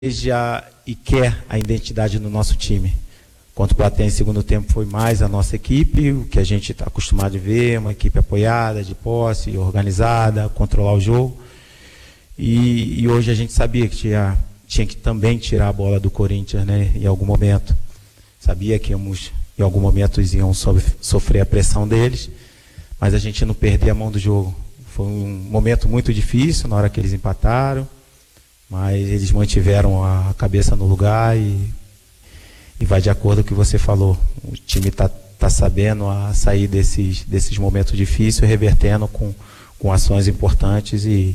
deseja e quer a identidade no nosso time. Contra o Platense, segundo tempo, foi mais a nossa equipe, o que a gente está acostumado a ver, uma equipe apoiada, de posse, organizada, controlar o jogo. E hoje a gente sabia que tinha que também tirar a bola do Corinthians, né, em algum momento. Sabia que em algum momento iam sofrer a pressão deles, mas a gente não perdia a mão do jogo. Foi um momento muito difícil na hora que eles empataram, mas eles mantiveram a cabeça no lugar e vai de acordo com o que você falou. O time tá sabendo sair desses momentos difíceis, revertendo com ações importantes e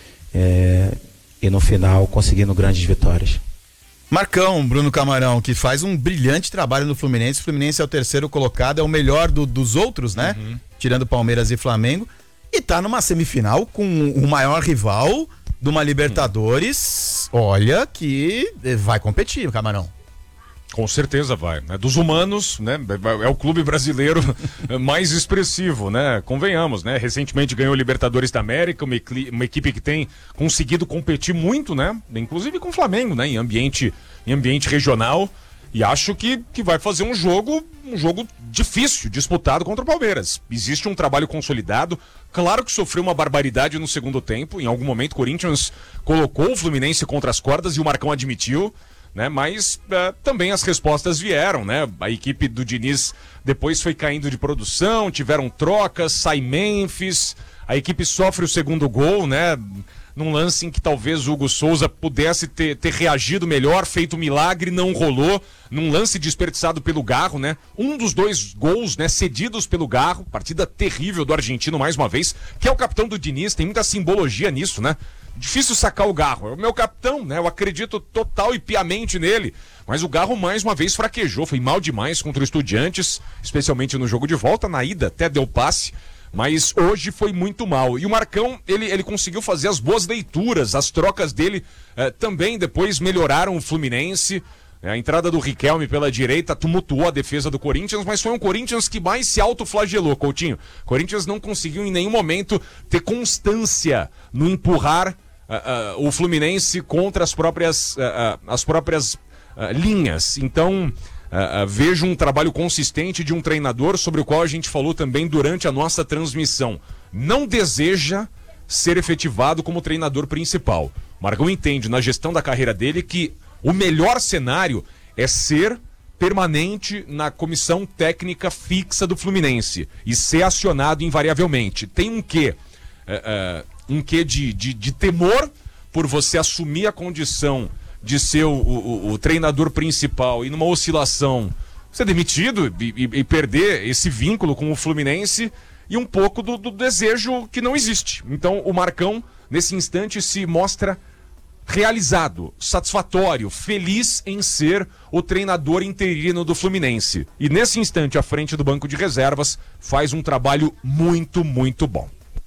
no final conseguindo grandes vitórias. Marcão, Bruno Camarão, que faz um brilhante trabalho no Fluminense. O Fluminense é o terceiro colocado, é o melhor dos outros, né? Tirando Palmeiras e Flamengo. E tá numa semifinal com o maior rival de uma Libertadores. Olha que vai competir, Camarão. Com certeza vai, né? Dos humanos, né? É o clube brasileiro mais expressivo, né? Convenhamos, né? Recentemente ganhou o Libertadores da América, uma equipe que tem conseguido competir muito, né? Inclusive com o Flamengo, né? Em ambiente regional, e acho que vai fazer um jogo difícil, disputado contra o Palmeiras. Existe um trabalho consolidado, claro que sofreu uma barbaridade no segundo tempo, em algum momento o Corinthians colocou o Fluminense contra as cordas e o Marcão admitiu, né? Mas também as respostas vieram, né? A equipe do Diniz depois foi caindo de produção, tiveram trocas, sai Memphis, a equipe sofre o segundo gol, né? Num lance em que talvez o Hugo Souza pudesse ter reagido melhor, feito um milagre, não rolou, num lance desperdiçado pelo Garro, né? Um dos dois gols, né, cedidos pelo Garro, partida terrível do argentino mais uma vez, que é o capitão do Diniz, tem muita simbologia nisso, né? Difícil sacar o Garro, é o meu capitão, né? Eu acredito total e piamente nele. Mas o Garro mais uma vez fraquejou, foi mal demais contra o Estudiantes, especialmente no jogo de volta, na ida até deu passe, mas hoje foi muito mal. E o Marcão, ele conseguiu fazer as boas leituras, as trocas dele também depois melhoraram o Fluminense. A entrada do Riquelme pela direita tumultuou a defesa do Corinthians, mas foi um Corinthians que mais se autoflagelou, Coutinho. O Corinthians não conseguiu em nenhum momento ter constância no empurrar o Fluminense contra as próprias linhas. Então, vejo um trabalho consistente de um treinador sobre o qual a gente falou também durante a nossa transmissão. Não deseja ser efetivado como treinador principal. Marcão entende na gestão da carreira dele que o melhor cenário é ser permanente na comissão técnica fixa do Fluminense e ser acionado invariavelmente. Tem um quê? Um quê de temor por você assumir a condição de ser o treinador principal e numa oscilação ser demitido e perder esse vínculo com o Fluminense, e um pouco do desejo que não existe. Então o Marcão nesse instante se mostra realizado, satisfatório, feliz em ser o treinador interino do Fluminense, e nesse instante à frente do banco de reservas faz um trabalho muito, muito bom.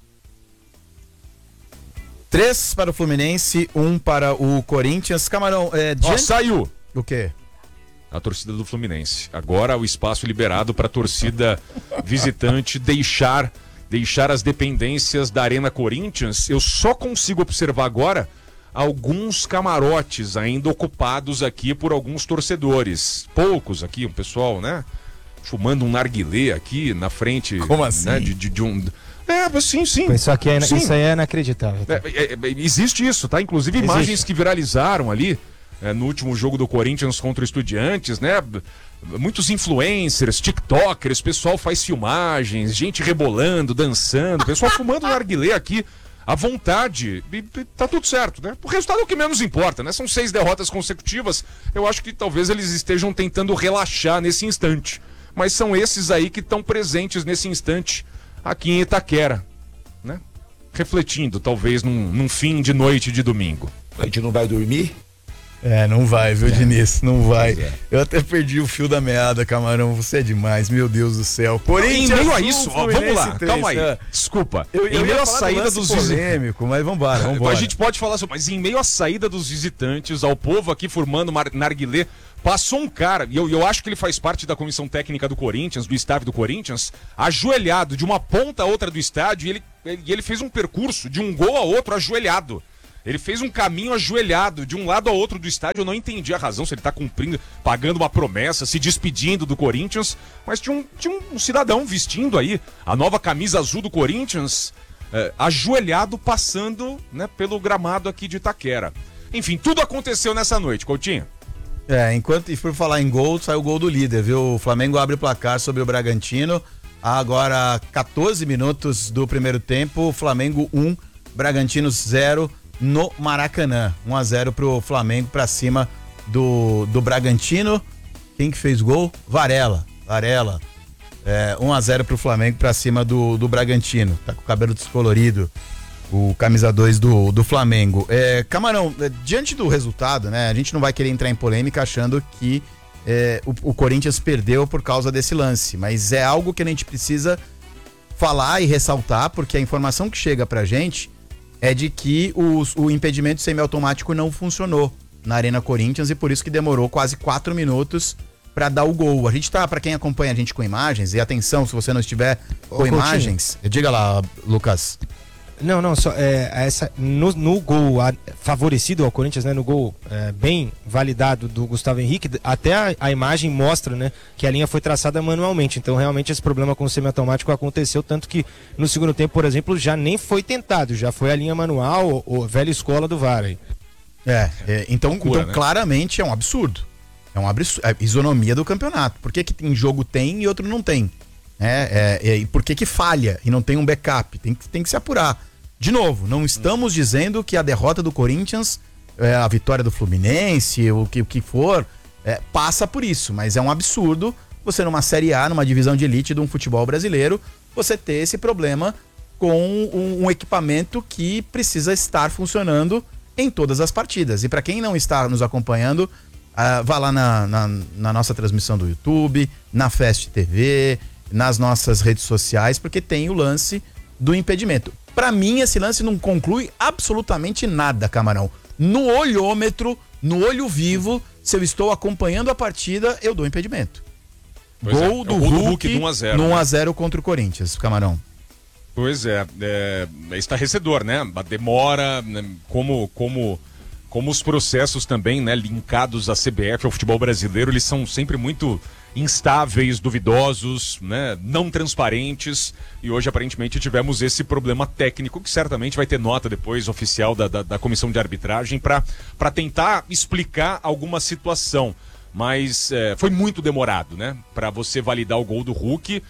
3 para o Fluminense, 1 para o Corinthians. Camarão, saiu! O quê? A torcida do Fluminense. Agora o espaço liberado para a torcida visitante deixar as dependências da Arena Corinthians. Eu só consigo observar agora alguns camarotes ainda ocupados aqui por alguns torcedores. Poucos aqui, um pessoal, né? Fumando um narguilé aqui na frente. Como assim? Né, de um... sim. Isso aí é inacreditável. Tá? Existe isso, tá? Inclusive imagens que viralizaram ali no último jogo do Corinthians contra o Estudiantes, né? Muitos influencers, tiktokers, pessoal faz filmagens, gente rebolando, dançando, pessoal fumando narguilé aqui à vontade, e tá tudo certo, né? O resultado é o que menos importa, né? São 6 derrotas consecutivas, eu acho que talvez eles estejam tentando relaxar nesse instante, mas são esses aí que estão presentes nesse instante aqui em Itaquera, né? Refletindo, talvez, num fim de noite de domingo. A gente não vai dormir? Não vai, viu, Diniz? Não vai. Eu até perdi o fio da meada, Camarão. Você é demais, meu Deus do céu. Corinthians, em meio a isso, vamos lá, 3, calma aí. Desculpa. Em meio à saída dos polêmico, mas vambora. A gente pode falar sobre, mas em meio à saída dos visitantes, ao povo aqui formando narguilé, passou um cara, e eu acho que ele faz parte da comissão técnica do Corinthians, do staff do Corinthians, ajoelhado de uma ponta a outra do estádio, e ele fez um percurso de um gol a outro ajoelhado. Ele fez um caminho ajoelhado de um lado ao outro do estádio. Eu não entendi a razão, se ele tá cumprindo, pagando uma promessa, se despedindo do Corinthians. Mas tinha um cidadão vestindo aí a nova camisa azul do Corinthians, ajoelhado, passando, né, pelo gramado aqui de Itaquera. Enfim, tudo aconteceu nessa noite, Coutinho. E por falar em gol, saiu o gol do líder, viu? O Flamengo abre o placar sobre o Bragantino. Agora, 14 minutos do primeiro tempo, Flamengo 1, Bragantino 0 no Maracanã. 1-0 pro Flamengo pra cima do Bragantino. Quem que fez gol? Varela. 1-0 pro Flamengo pra cima do Bragantino. Tá com o cabelo descolorido, o camisa 2 do Flamengo. Camarão, diante do resultado, né? A gente não vai querer entrar em polêmica achando que o Corinthians perdeu por causa desse lance, mas é algo que a gente precisa falar e ressaltar, porque a informação que chega pra gente é de que o impedimento semiautomático não funcionou na Arena Corinthians e por isso que demorou quase 4 minutos pra dar o gol. A gente tá, pra quem acompanha a gente com imagens, e atenção, se você não estiver com imagens, diga lá, Lucas. Não, só no gol favorecido ao Corinthians, né, no gol bem validado do Gustavo Henrique, até a imagem mostra, né, que a linha foi traçada manualmente. Então realmente esse problema com o semiautomático aconteceu, tanto que no segundo tempo, por exemplo, já nem foi tentado, já foi a linha manual, ou velha escola do VAR aí. Então claramente é um absurdo. É um absurdo, a isonomia do campeonato. Por que em jogo tem e outro não tem? E por que falha e não tem um backup? Tem que se apurar. De novo, não estamos dizendo que a derrota do Corinthians, a vitória do Fluminense, o que for, passa por isso. Mas é um absurdo você numa Série A, numa divisão de elite de um futebol brasileiro, você ter esse problema com um equipamento que precisa estar funcionando em todas as partidas. E para quem não está nos acompanhando, vá lá na nossa transmissão do YouTube, na Fest TV, nas nossas redes sociais, porque tem o lance do impedimento. Pra mim, esse lance não conclui absolutamente nada, Camarão. No olhômetro, no olho vivo, se eu estou acompanhando a partida, eu dou impedimento. Gol do Hulk do 1-0, no 1-0 contra o Corinthians, Camarão. Pois é estarrecedor, né? A demora, né? Como os processos também, né, linkados à CBF, ao futebol brasileiro, eles são sempre muito instáveis, duvidosos, né, não transparentes, e hoje aparentemente tivemos esse problema técnico que certamente vai ter nota depois oficial da comissão de arbitragem para tentar explicar alguma situação, mas foi muito demorado, né, para você validar o gol do Hulk.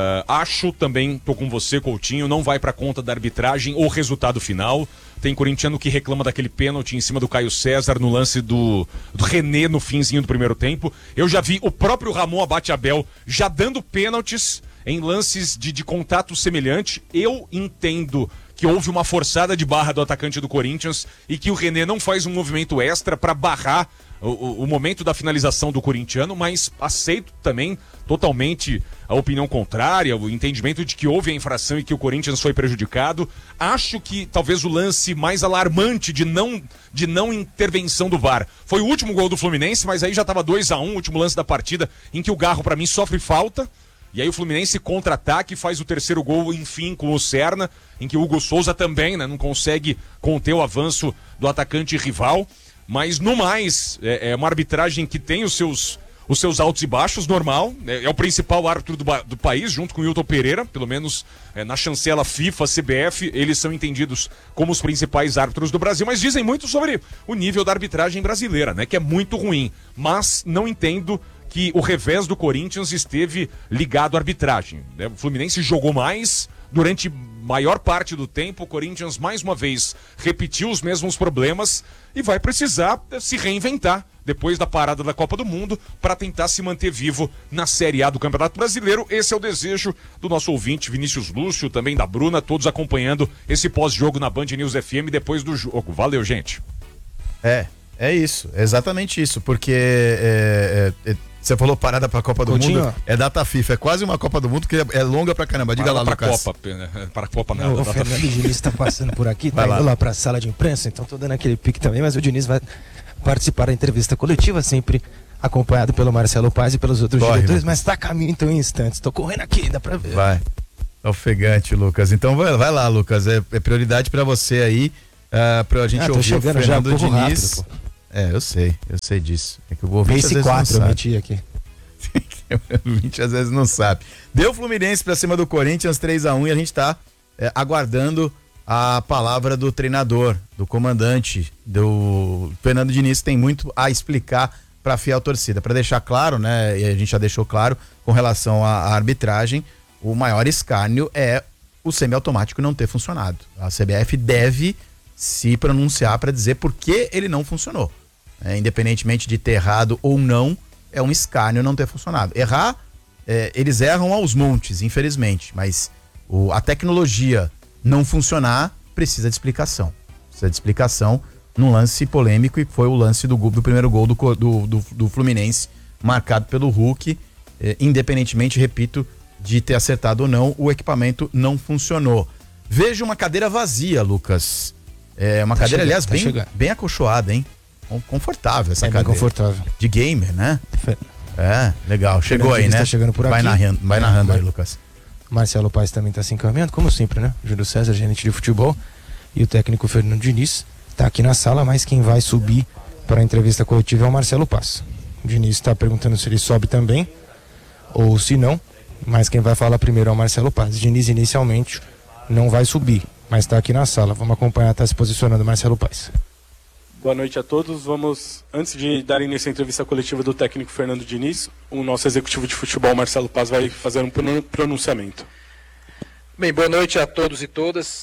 Acho também, tô com você, Coutinho, não vai pra conta da arbitragem o resultado final. Tem corintiano que reclama daquele pênalti em cima do Caio César no lance do René no finzinho do primeiro tempo. Eu já vi o próprio Ramon Abate-Abel já dando pênaltis em lances de contato semelhante. Eu entendo que houve uma forçada de barra do atacante do Corinthians e que o René não faz um movimento extra para barrar o momento da finalização do corintiano, mas aceito também totalmente a opinião contrária, o entendimento de que houve a infração e que o Corinthians foi prejudicado. Acho que talvez o lance mais alarmante de não intervenção do VAR foi o último gol do Fluminense, mas aí já estava 2-1, o último lance da partida, em que o Garro, para mim, sofre falta. E aí o Fluminense contra-ataque, faz o terceiro gol, enfim, com o Serna, em que o Hugo Souza também, né, não consegue conter o avanço do atacante rival. Mas, no mais, é uma arbitragem que tem os seus altos e baixos, normal. É o principal árbitro do país, junto com o Hilton Pereira, pelo menos na chancela FIFA, CBF, eles são entendidos como os principais árbitros do Brasil, mas dizem muito sobre o nível da arbitragem brasileira, né, que é muito ruim. Mas não entendo que o revés do Corinthians esteve ligado à arbitragem. O Fluminense jogou mais durante maior parte do tempo, o Corinthians mais uma vez repetiu os mesmos problemas e vai precisar se reinventar depois da parada da Copa do Mundo para tentar se manter vivo na Série A do Campeonato Brasileiro. Esse é o desejo do nosso ouvinte Vinícius Lúcio, também da Bruna, todos acompanhando esse pós-jogo na Band News FM depois do jogo. Valeu, gente. É isso, exatamente isso, porque você falou parada pra Copa do Mundo, é data FIFA, é quase uma Copa do Mundo que é longa pra caramba. Diga lá, Lucas. Para a Copa nada. O Fernando Diniz tá passando por aqui, tá indo lá pra sala de imprensa, então tô dando aquele pique também, mas o Diniz vai participar da entrevista coletiva, sempre acompanhado pelo Marcelo Paz e pelos outros diretores, mas tá a caminho então em instantes. Tô correndo aqui, dá pra ver. Vai. Ofegante, Lucas. Então vai lá, Lucas. É prioridade pra você aí. pra gente tô ouvir chegando o já, Fernando corro Diniz. rápido, Eu sei disso. É que o ouvinte às Pace vezes 4 eu não meti aqui. sabe. O ouvinte às vezes não sabe. Deu Fluminense pra cima do Corinthians 3-1 e a gente tá aguardando a palavra do treinador, do comandante, do Fernando Diniz, tem muito a explicar para a fiel torcida. Para deixar claro, né, e a gente já deixou claro com relação à arbitragem, o maior escárnio é o semiautomático não ter funcionado. A CBF deve se pronunciar para dizer por que ele não funcionou. Independentemente de ter errado ou não, é um escárnio não ter funcionado. Errar, eles erram aos montes, infelizmente, mas a tecnologia não funcionar precisa de explicação. Precisa de explicação num lance polêmico, e foi o lance do primeiro gol do Fluminense, marcado pelo Hulk. Independentemente, repito, de ter acertado ou não, o equipamento não funcionou. Vejo uma cadeira vazia, Lucas. Uma cadeira, aliás, bem acolchoada, hein? Confortável essa cadeira. Bem confortável. De gamer, né? Legal. Chegou aí, né? Tá chegando por aqui. Vai narrando aí, Lucas. Marcelo Paes também está se encaminhando, como sempre, né? Júlio César, gerente de futebol, e o técnico Fernando Diniz está aqui na sala, mas quem vai subir para a entrevista coletiva é o Marcelo Paes. O Diniz está perguntando se ele sobe também, ou se não, mas quem vai falar primeiro é o Marcelo Paes. Diniz inicialmente não vai subir, mas está aqui na sala. Vamos acompanhar, está se posicionando o Marcelo Paes. Boa noite a todos. Antes de dar início à entrevista coletiva do técnico Fernando Diniz, o nosso executivo de futebol, Marcelo Paes, vai fazer um pronunciamento. Bem, boa noite a todos e todas.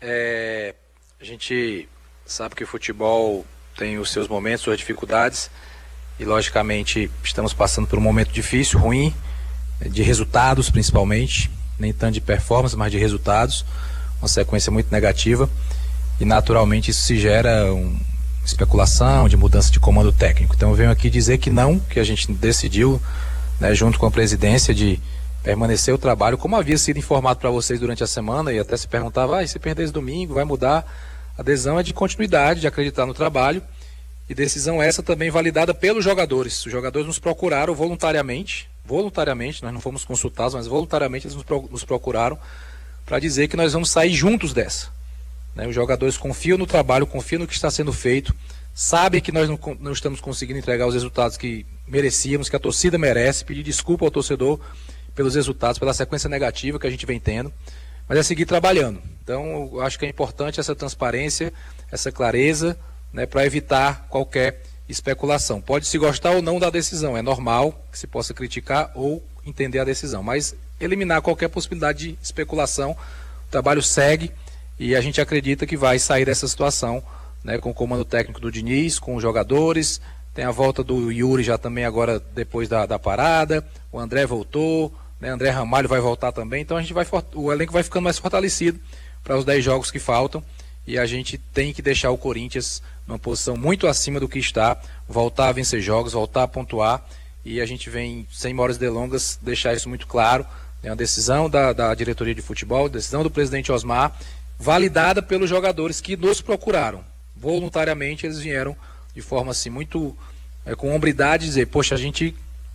A gente sabe que o futebol tem os seus momentos, suas dificuldades, e logicamente estamos passando por um momento difícil, ruim, de resultados principalmente, nem tanto de performance, mas de resultados, uma sequência muito negativa, e naturalmente isso se gera especulação de mudança de comando técnico. Então eu venho aqui dizer que não, que a gente decidiu, né, junto com a presidência, de permanecer o trabalho, como havia sido informado para vocês durante a semana, e até se perguntava, se perder esse domingo, vai mudar? A decisão é de continuidade, de acreditar no trabalho, e decisão essa também validada pelos jogadores. Os jogadores nos procuraram voluntariamente, nós não fomos consultados, mas voluntariamente eles nos procuraram para dizer que nós vamos sair juntos dessa. Os jogadores confiam no trabalho, confiam no que está sendo feito, sabem que nós não estamos conseguindo entregar os resultados que merecíamos, que a torcida merece, pedir desculpa ao torcedor pelos resultados, pela sequência negativa que a gente vem tendo, mas é seguir trabalhando. Então, eu acho que é importante essa transparência, essa clareza, né, para evitar qualquer especulação. Pode se gostar ou não da decisão, é normal que se possa criticar ou entender a decisão, mas eliminar qualquer possibilidade de especulação. O trabalho segue, e a gente acredita que vai sair dessa situação, né, com o comando técnico do Diniz, com os jogadores. Tem a volta do Yuri já também agora depois da parada. O André voltou, né, André Ramalho vai voltar também. Então o elenco vai ficando mais fortalecido para os 10 jogos que faltam. E a gente tem que deixar o Corinthians numa posição muito acima do que está, voltar a vencer jogos, voltar a pontuar. E a gente vem, sem maiores delongas, deixar isso muito claro. É uma decisão da diretoria de futebol, decisão do presidente Osmar, validada pelos jogadores que nos procuraram. Voluntariamente eles vieram de forma assim muito com hombridade dizer, poxa, a gente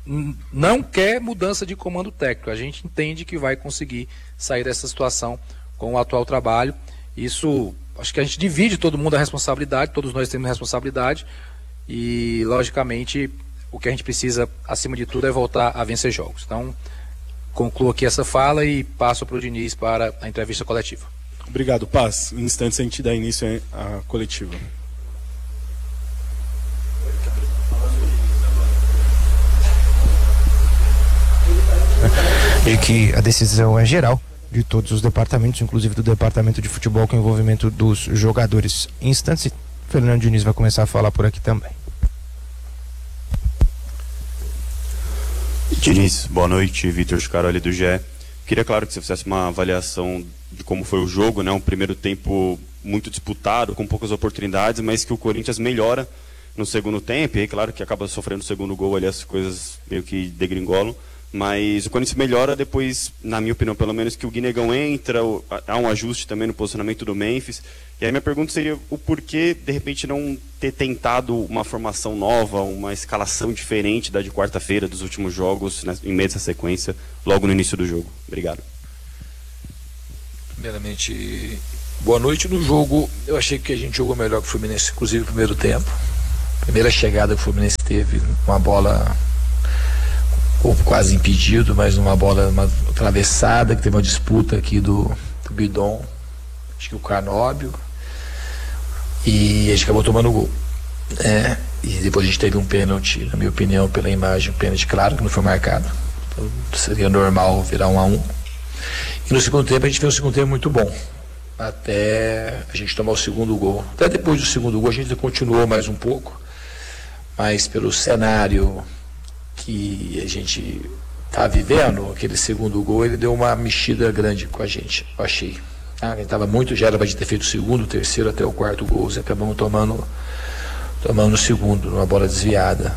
não quer mudança de comando técnico, a gente entende que vai conseguir sair dessa situação com o atual trabalho. Isso, acho que a gente divide todo mundo a responsabilidade, todos nós temos responsabilidade, e logicamente o que a gente precisa acima de tudo é voltar a vencer jogos. Então concluo aqui essa fala e passo para o Diniz para a entrevista coletiva. Obrigado, Paes. Em instantes a gente dá início à coletiva. De que a decisão é geral de todos os departamentos, inclusive do departamento de futebol, com envolvimento dos jogadores. Em instantes, Fernando Diniz vai começar a falar por aqui também. Diniz, boa noite. Vitor Scaroli do GE. Queria, claro, que você fizesse uma avaliação de como foi o jogo, né? Um primeiro tempo muito disputado, com poucas oportunidades, mas que o Corinthians melhora no segundo tempo, e aí, claro, que acaba sofrendo o segundo gol ali, as coisas meio que degringolam, mas o Corinthians melhora depois, na minha opinião, pelo menos, que o Guinegão entra, há um ajuste também no posicionamento do Memphis. E aí minha pergunta seria o porquê, de repente, não ter tentado uma formação nova, uma escalação diferente da de quarta-feira, dos últimos jogos, né, em meio dessa sequência, logo no início do jogo. Obrigado. Primeiramente, Boa noite. No jogo, eu achei que a gente jogou melhor que o Fluminense, inclusive no primeiro tempo. Primeira chegada que o Fluminense teve, uma bola quase impedido, mas uma bola atravessada, que teve uma disputa aqui do Guidon, acho que o Canóbio, e a gente acabou tomando o gol. E depois a gente teve um pênalti, na minha opinião, pela imagem, um pênalti claro que não foi marcado. Então, seria normal virar 1-1. E no segundo tempo a gente fez um segundo tempo muito bom, até a gente tomar o segundo gol. Até depois do segundo gol a gente continuou mais um pouco, mas pelo cenário que a gente está vivendo, aquele segundo gol, ele deu uma mexida grande com a gente, eu achei. A gente estava muito, já era para ter feito o segundo, o terceiro até o quarto gol, e acabamos tomando o segundo, numa bola desviada.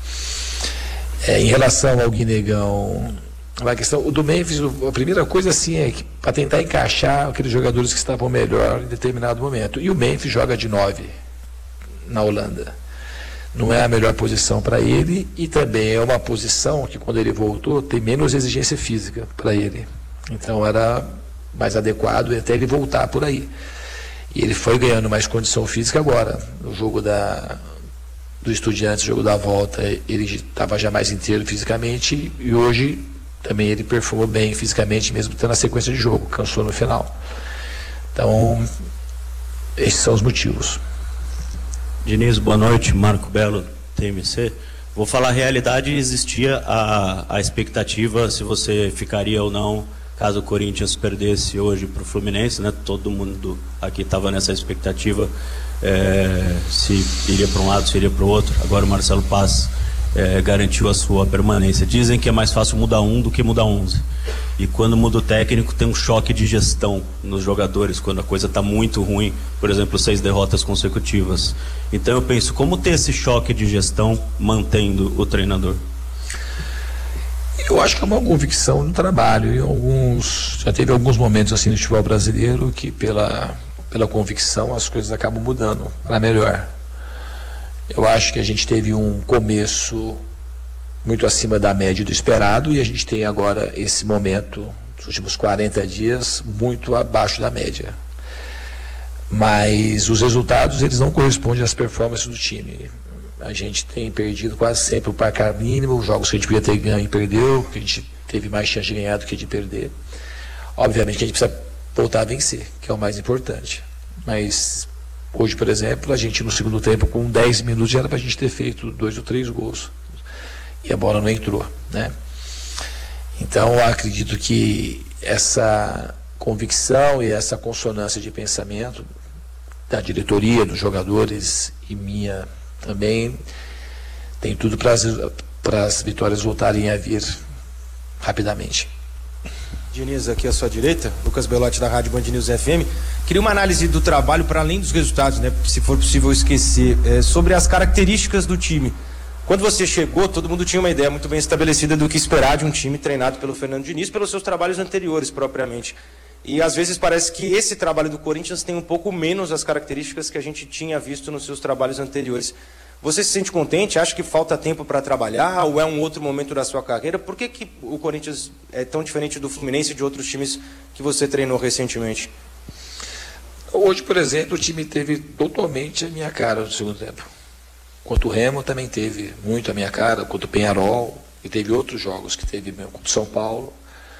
Em relação ao Guinegão, a questão, o do Memphis, a primeira coisa assim é que para tentar encaixar aqueles jogadores que estavam melhor em determinado momento. E o Memphis joga de 9 na Holanda. Não é a melhor posição para ele, e também é uma posição que quando ele voltou tem menos exigência física para ele. Então era mais adequado até ele voltar por aí. E ele foi ganhando mais condição física agora. No jogo do Estudiantes, jogo da volta, ele estava já mais inteiro fisicamente, e hoje também ele performou bem fisicamente, mesmo tendo a sequência de jogo, cansou no final. Então, esses são os motivos. Diniz, boa noite. Marco Belo, TMC. Vou falar a realidade. Existia a expectativa se você ficaria ou não caso o Corinthians perdesse hoje para o Fluminense, né? Todo mundo aqui estava nessa expectativa, se iria para um lado, se iria para o outro. Agora o Marcelo Paz garantiu a sua permanência. Dizem que é mais fácil mudar um do que mudar 11. E quando muda o técnico, tem um choque de gestão nos jogadores, quando a coisa está muito ruim, por exemplo, 6 derrotas consecutivas. Então eu penso, como ter esse choque de gestão mantendo o treinador? Eu acho que é uma convicção no trabalho. Já teve alguns momentos assim no futebol brasileiro que pela convicção as coisas acabam mudando para melhor. Eu acho que a gente teve um começo muito acima da média do esperado, e a gente tem agora esse momento, nos últimos 40 dias, muito abaixo da média. Mas os resultados, eles não correspondem às performances do time. A gente tem perdido quase sempre o placar mínimo, os jogos que a gente podia ter ganho e perdeu, que a gente teve mais chance de ganhar do que de perder. Obviamente que a gente precisa voltar a vencer, que é o mais importante. Mas hoje, por exemplo, a gente no segundo tempo, com 10 minutos, já era para a gente ter feito 2 ou 3 gols. E a bola não entrou, né? Então, eu acredito que essa convicção e essa consonância de pensamento da diretoria, dos jogadores e minha também, tem tudo para as vitórias voltarem a vir rapidamente. Diniz, aqui à sua direita, Lucas Belotti da Rádio Band News FM. Queria uma análise do trabalho para além dos resultados, né? Se for possível esquecer, sobre as características do time. Quando você chegou, todo mundo tinha uma ideia muito bem estabelecida do que esperar de um time treinado pelo Fernando Diniz, pelos seus trabalhos anteriores propriamente. E às vezes parece que esse trabalho do Corinthians tem um pouco menos as características que a gente tinha visto nos seus trabalhos anteriores. Você se sente contente? Acha que falta tempo para trabalhar? Ou é um outro momento da sua carreira? Por que o Corinthians é tão diferente do Fluminense e de outros times que você treinou recentemente? Hoje, por exemplo, o time teve totalmente a minha cara no segundo tempo. Quanto o Remo também teve muito a minha cara, quanto o Peñarol, e teve outros jogos que teve mesmo, como o São Paulo.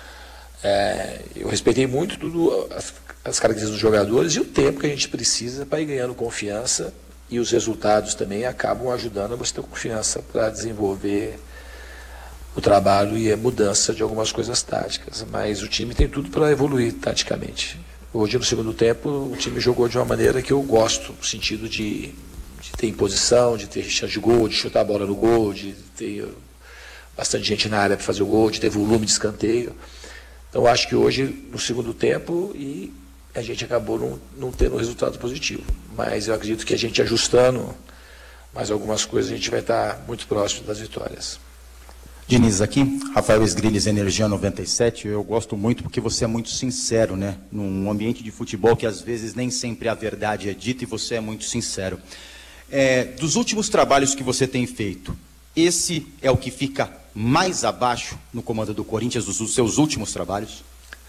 Eu respeitei muito tudo, as características dos jogadores e o tempo que a gente precisa para ir ganhando confiança, e os resultados também acabam ajudando a você ter confiança para desenvolver o trabalho e a mudança de algumas coisas táticas. Mas o time tem tudo para evoluir taticamente. Hoje, no segundo tempo, o time jogou de uma maneira que eu gosto, no sentido de ter imposição, de ter chance de gol, de chutar a bola no gol, de ter bastante gente na área para fazer o gol, de ter volume de escanteio. Então, acho que hoje, no segundo tempo, e a gente acabou não tendo um resultado positivo. Mas eu acredito que a gente ajustando mais algumas coisas, a gente vai estar muito próximo das vitórias. Diniz, aqui, Rafael Esgrilles, Energia 97, eu gosto muito porque você é muito sincero, né? Num ambiente de futebol que às vezes nem sempre a verdade é dita e você é muito sincero. Dos últimos trabalhos que você tem feito, esse é o que fica mais abaixo no comando do Corinthians, dos seus últimos trabalhos?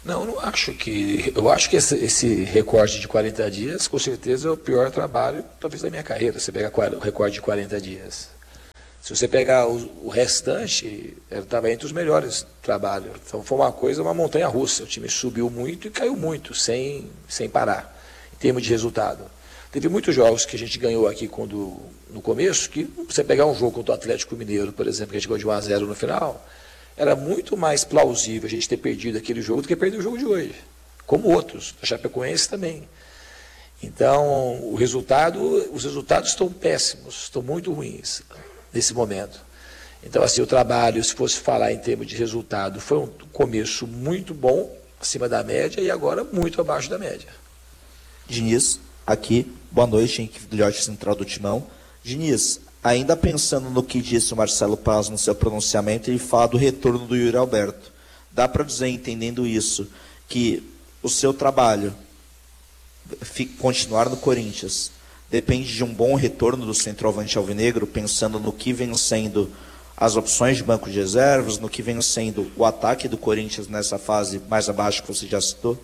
Não, não acho que... Eu acho que esse recorde de 40 dias, com certeza, é o pior trabalho, talvez, da minha carreira, você pegar o recorde de 40 dias. Se você pegar o restante, estava entre os melhores trabalhos. Então, foi uma montanha-russa. O time subiu muito e caiu muito, sem parar, em termos de resultado. Teve muitos jogos que a gente ganhou aqui no começo, que você pegar um jogo contra o Atlético Mineiro, por exemplo, que a gente ganhou de 1-0 no final, era muito mais plausível a gente ter perdido aquele jogo do que perder o jogo de hoje, como outros, a Chapecoense também. Então, os resultados estão péssimos, estão muito ruins nesse momento. Então, assim, o trabalho, se fosse falar em termos de resultado, foi um começo muito bom, acima da média, e agora muito abaixo da média. Diniz, aqui, boa noite, Henrique Filhote, Central do Timão. Diniz, ainda pensando no que disse o Marcelo Paz no seu pronunciamento, ele fala do retorno do Yuri Alberto. Dá para dizer, entendendo isso, que o seu trabalho, continuar no Corinthians, depende de um bom retorno do centroavante alvinegro, pensando no que vem sendo as opções de banco de reservas, no que vem sendo o ataque do Corinthians nessa fase mais abaixo que você já citou?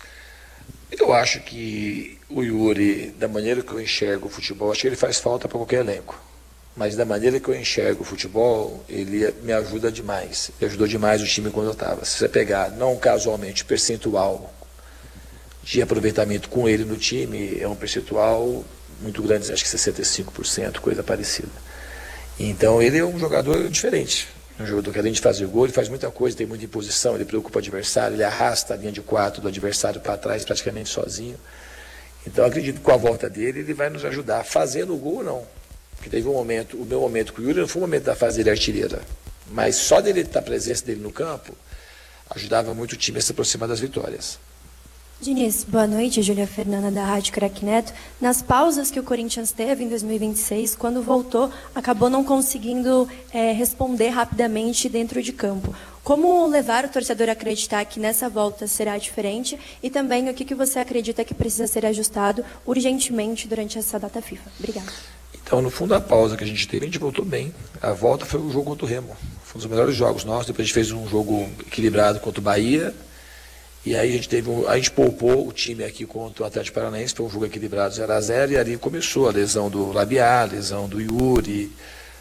Eu acho que o Yuri, da maneira que eu enxergo o futebol, acho que ele faz falta para qualquer elenco. Mas da maneira que eu enxergo o futebol, ele me ajuda demais. Ele ajudou demais o time quando eu estava. Se você pegar, não casualmente, o percentual de aproveitamento com ele no time, é um percentual muito grande, acho que 65%, coisa parecida. Então ele é um jogador diferente. Um jogador que, além de fazer gol, ele faz muita coisa, tem muita imposição, ele preocupa o adversário, ele arrasta a linha de 4 do adversário para trás praticamente sozinho. Então acredito que com a volta dele, ele vai nos ajudar. Fazendo o gol, não. Porque teve um momento, o meu momento com o Yuri não foi o momento da fase dele artilheira, mas só dele estar, a presença dele no campo, ajudava muito o time a se aproximar das vitórias. Diniz, boa noite, Júlia Fernanda da Rádio Crack Neto. Nas pausas que o Corinthians teve em 2026, quando voltou, acabou não conseguindo responder rapidamente dentro de campo. Como levar o torcedor a acreditar que nessa volta será diferente e também o que você acredita que precisa ser ajustado urgentemente durante essa data FIFA? Obrigada. Então, no fundo, a pausa que a gente teve, a gente voltou bem. A volta foi o jogo contra o Remo. Foi um dos melhores jogos nossos. Depois a gente fez um jogo equilibrado contra o Bahia. E aí a gente poupou o time aqui contra o Atlético Paranaense. Foi um jogo equilibrado 0-0. E ali começou a lesão do Labiá, a lesão do Yuri,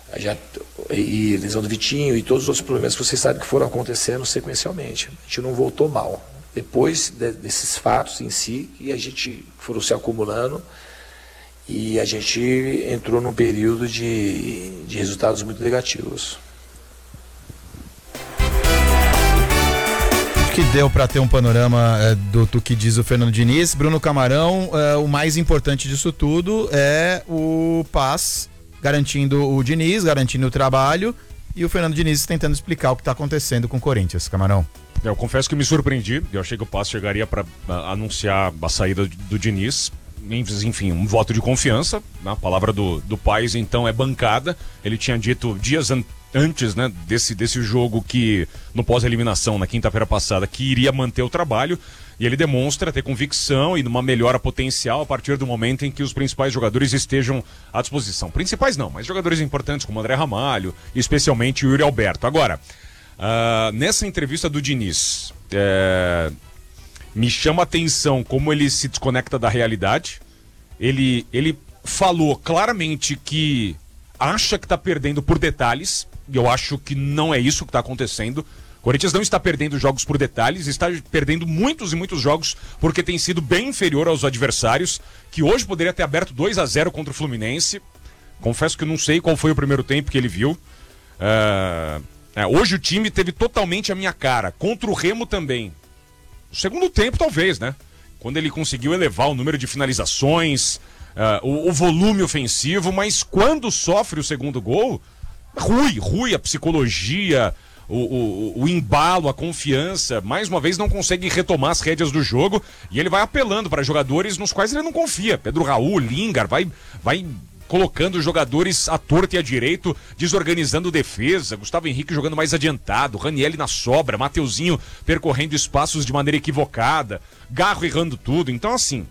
e lesão do Vitinho e todos os outros problemas que vocês sabem que foram acontecendo sequencialmente. A gente não voltou mal. Depois desses fatos em si, e a gente foram se acumulando. E a gente entrou num período de resultados muito negativos. Acho que deu para ter um panorama do que diz o Fernando Diniz. Bruno Camarão, o mais importante disso tudo é o Paz garantindo o Diniz, garantindo o trabalho, e o Fernando Diniz tentando explicar o que está acontecendo com o Corinthians. Camarão. Eu confesso que me surpreendi. Eu achei que o Paz chegaria para anunciar a saída do Diniz. Enfim, um voto de confiança, a palavra do Paes então é bancada. Ele tinha dito dias antes, né, desse jogo, que no pós-eliminação, na quinta-feira passada, que iria manter o trabalho, e ele demonstra ter convicção e uma melhora potencial a partir do momento em que os principais jogadores estejam à disposição. Principais não, mas jogadores importantes como André Ramalho e especialmente o Yuri Alberto. Agora, nessa entrevista do Diniz, me chama a atenção como ele se desconecta da realidade. Ele falou claramente que acha que está perdendo por detalhes, e eu acho que não é isso que está acontecendo. O Corinthians não está perdendo jogos por detalhes, está perdendo muitos e muitos jogos porque tem sido bem inferior aos adversários, que hoje poderia ter aberto 2-0 contra o Fluminense. Confesso que não sei qual foi o primeiro tempo que ele viu. Hoje o time teve totalmente a minha cara, contra o Remo também. O segundo tempo, talvez, né? Quando ele conseguiu elevar o número de finalizações, o volume ofensivo, mas quando sofre o segundo gol, rui a psicologia, o embalo, a confiança, mais uma vez não consegue retomar as rédeas do jogo, e ele vai apelando para jogadores nos quais ele não confia. Pedro Raul, Lingard, vai colocando jogadores à torta e à direito, desorganizando defesa, Gustavo Henrique jogando mais adiantado, Ranieri na sobra, Mateuzinho percorrendo espaços de maneira equivocada, Garro errando tudo. Então, assim,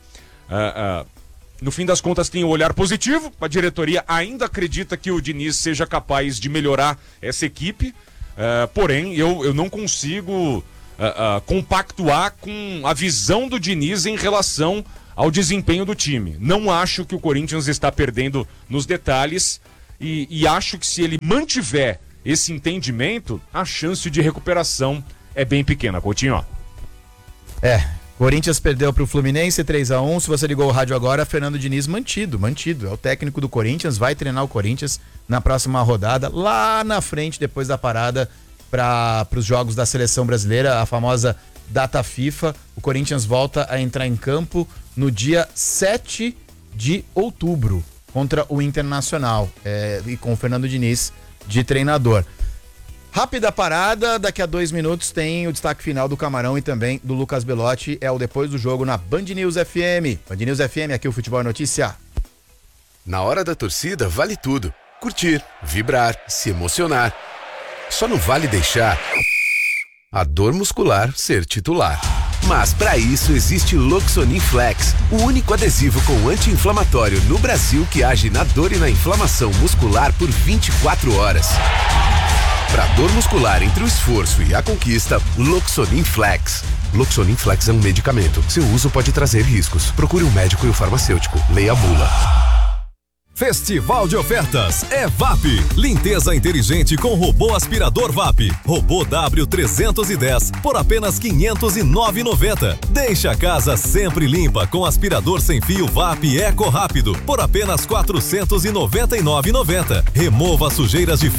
no fim das contas tem o olhar positivo, a diretoria ainda acredita que o Diniz seja capaz de melhorar essa equipe, porém eu não consigo compactuar com a visão do Diniz em relação ao desempenho do time. Não acho que o Corinthians está perdendo nos detalhes e acho que se ele mantiver esse entendimento, a chance de recuperação é bem pequena, Coutinho. Corinthians perdeu para o Fluminense 3-1. Se você ligou o rádio agora, Fernando Diniz mantido. É o técnico do Corinthians, vai treinar o Corinthians na próxima rodada, lá na frente, depois da parada para os jogos da seleção brasileira, a famosa data FIFA. O Corinthians volta a entrar em campo no dia 7 de outubro contra o Internacional, e com o Fernando Diniz de treinador. Rápida parada, daqui a 2 minutos tem o destaque final do Camarão e também do Lucas Belotti, é o Depois do Jogo na Band News FM. Band News FM, aqui o Futebol é Notícia. Na hora da torcida vale tudo, curtir, vibrar, se emocionar. Só não vale deixar a dor muscular ser titular. Mas para isso existe Loxonin Flex, o único adesivo com anti-inflamatório no Brasil que age na dor e na inflamação muscular por 24 horas. Para dor muscular entre o esforço e a conquista, Loxonin Flex. Loxonin Flex é um medicamento. Seu uso pode trazer riscos. Procure um médico e o farmacêutico. Leia a bula. Festival de ofertas é VAP. Limpeza inteligente com robô aspirador VAP. Robô W310 por apenas R$ 509,90. Deixa a casa sempre limpa com aspirador sem fio VAP Eco Rápido por apenas R$ 499,90. Remova sujeiras de fio